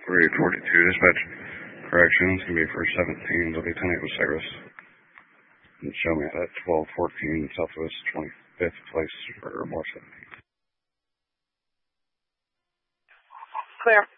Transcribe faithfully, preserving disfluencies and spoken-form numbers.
three forty-two, dispatch. Corrections can be for seventeen, Lieutenant Osiris. And show me at twelve fourteen, Southwest twenty-fifth place for more seventeen. Clear.